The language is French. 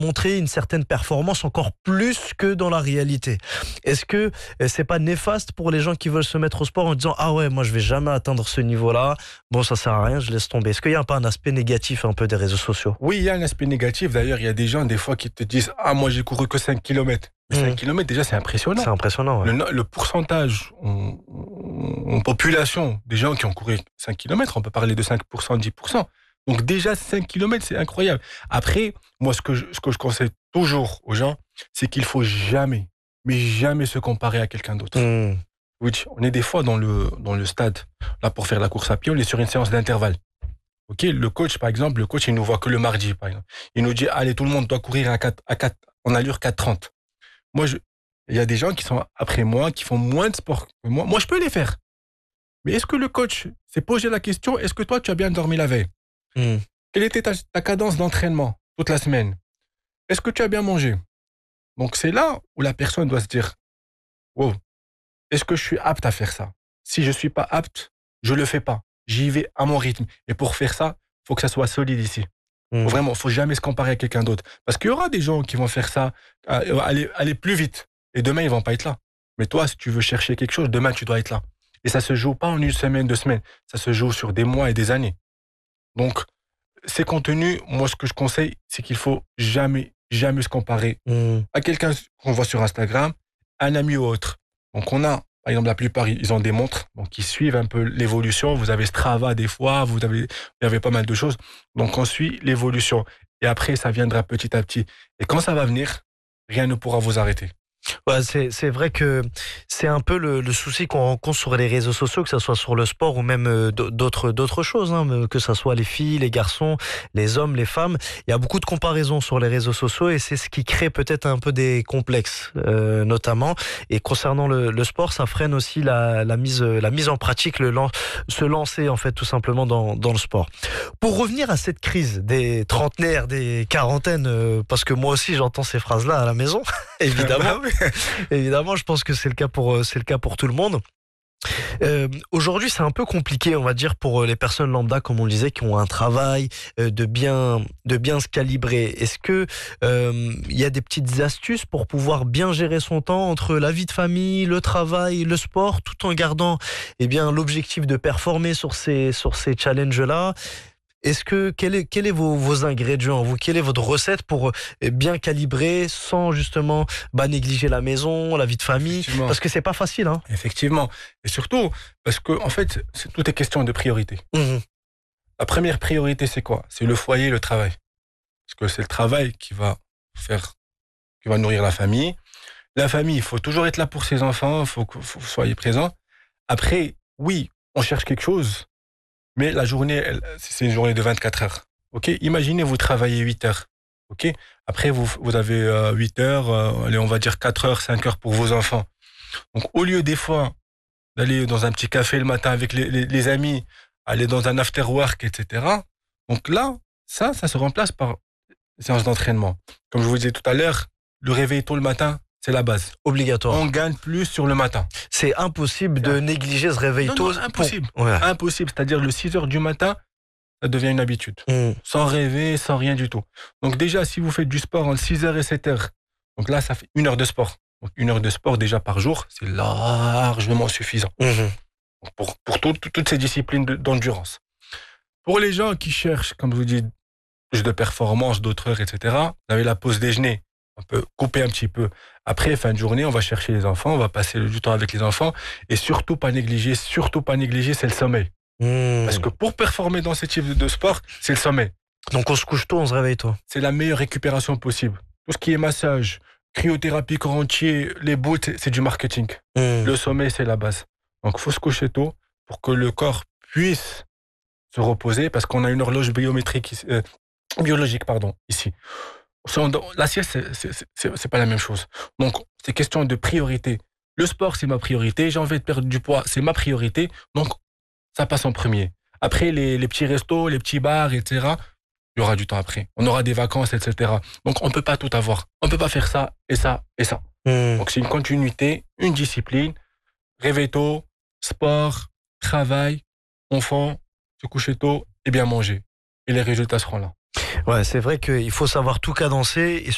montrer une certaine performance encore plus que dans la réalité. Est-ce que c'est pas néfaste pour les gens qui veulent se mettre au sport en disant ah ouais, moi je vais jamais atteindre ce niveau-là, bon ça sert à rien, je laisse tomber. Est-ce qu'il y a pas un aspect négatif un peu des réseaux sociaux? Oui, il y a un aspect négatif. D'ailleurs, il y a des gens, des fois, qui te disent ah, moi j'ai couru que 5 kilomètres. Mais 5 kilomètres, déjà, c'est impressionnant. C'est impressionnant, ouais. Le pourcentage en population des gens qui ont couru 5 kilomètres, on peut parler de 5%, 10%. Donc déjà, 5 kilomètres, c'est incroyable. Après, moi, ce que je conseille toujours aux gens, c'est qu'il faut jamais, mais jamais se comparer à quelqu'un d'autre. Oui, on est des fois dans le stade, là, pour faire la course à pied, on est sur une séance d'intervalle. Ok, le coach, par exemple, il nous voit que le mardi, par exemple. Il nous dit, allez, tout le monde doit courir en allure 4,30. Il y a des gens qui sont après moi, qui font moins de sport que moi. Moi, je peux les faire. Mais est-ce que le coach s'est posé la question, est-ce que toi, tu as bien dormi la veille? Quelle était ta cadence d'entraînement toute la semaine? Est-ce que tu as bien mangé? Donc, c'est là où la personne doit se dire, wow, est-ce que je suis apte à faire ça? Si je ne suis pas apte, je ne le fais pas. J'y vais à mon rythme. Et pour faire ça, il faut que ça soit solide ici. Vraiment, il ne faut jamais se comparer à quelqu'un d'autre. Parce qu'il y aura des gens qui vont faire ça, aller plus vite. Et demain, ils ne vont pas être là. Mais toi, si tu veux chercher quelque chose, demain, tu dois être là. Et ça ne se joue pas en une semaine, 2 semaines. Ça se joue sur des mois et des années. Donc, ces contenus, moi, ce que je conseille, c'est qu'il ne faut jamais se comparer à quelqu'un qu'on voit sur Instagram, un ami ou autre. Donc, on a, par exemple, la plupart, ils ont des montres, donc ils suivent un peu l'évolution. Vous avez Strava des fois, vous avez pas mal de choses. Donc, on suit l'évolution. Et après, ça viendra petit à petit. Et quand ça va venir, rien ne pourra vous arrêter. Ouais, c'est vrai que c'est un peu le souci qu'on rencontre sur les réseaux sociaux, que ce soit sur le sport ou même d'autres choses, hein, que ce soit les filles, les garçons, les hommes, les femmes. Il y a beaucoup de comparaisons sur les réseaux sociaux et c'est ce qui crée peut-être un peu des complexes, notamment. Et concernant le sport, ça freine aussi la mise en pratique, se lancer en fait tout simplement dans le sport. Pour revenir à cette crise des trentenaires, des quarantaines, parce que moi aussi j'entends ces phrases-là à la maison, évidemment. Évidemment, je pense que c'est le cas pour tout le monde. Aujourd'hui, c'est un peu compliqué, on va dire, pour les personnes lambda, comme on le disait, qui ont un travail, de bien se calibrer. Est-ce que il y a des petites astuces pour pouvoir bien gérer son temps entre la vie de famille, le travail, le sport, tout en gardant, l'objectif de performer sur ces challenges-là? Est-ce que quel est vos ingrédients, quelle est votre recette pour bien calibrer sans justement négliger la maison, la vie de famille, parce que c'est pas facile, hein. Effectivement, et surtout parce que en fait, tout est question de priorité. La première priorité, c'est quoi? C'est le foyer, le travail, parce que c'est le travail qui va nourrir la famille. La famille, il faut toujours être là pour ses enfants, il faut que vous soyez présent. Après, oui, on cherche quelque chose. Mais la journée, c'est une journée de 24 heures. Ok, imaginez, vous travaillez 8 heures. Ok, après, vous avez 8 heures, allez, on va dire 4 heures, 5 heures pour vos enfants. Donc, au lieu des fois d'aller dans un petit café le matin avec les amis, aller dans un after work, etc. Donc là, ça se remplace par une séance d'entraînement. Comme je vous disais tout à l'heure, le réveil tôt le matin, c'est la base. Obligatoire. On gagne plus sur le matin. C'est impossible de négliger ce réveil tôt. Non, impossible. Impossible. C'est-à-dire le 6 heures du matin, ça devient une habitude. Sans rêver, sans rien du tout. Donc déjà, si vous faites du sport entre 6 heures et 7 heures, donc là, ça fait 1 heure de sport. Donc 1 heure de sport déjà par jour, c'est largement suffisant. Pour toutes ces disciplines d'endurance. Pour les gens qui cherchent, comme je vous dis, plus de performance, d'autres heures, etc., vous avez la pause déjeuner. On peut couper un petit peu. Après, fin de journée, on va chercher les enfants, on va passer du temps avec les enfants et surtout pas négliger, c'est le sommeil. Parce que pour performer dans ce type de sport, c'est le sommeil. Donc on se couche tôt, on se réveille tôt. C'est la meilleure récupération possible. Tout ce qui est massage, cryothérapie corps entier, les boots, c'est du marketing. Le sommeil, c'est la base. Donc il faut se coucher tôt pour que le corps puisse se reposer parce qu'on a une horloge biologique ici. La sieste, c'est pas la même chose. Donc, c'est question de priorité. Le sport, c'est ma priorité. J'ai envie de perdre du poids, c'est ma priorité. Donc, ça passe en premier. Après, les petits restos, les petits bars, etc., il y aura du temps après. On aura des vacances, etc. Donc, on peut pas tout avoir. On peut pas faire ça et ça et ça. Donc, c'est une continuité, une discipline. Réveil tôt, sport, travail, enfant, se coucher tôt et bien manger. Et les résultats seront là. Ouais, c'est vrai qu'il faut savoir tout cadencer et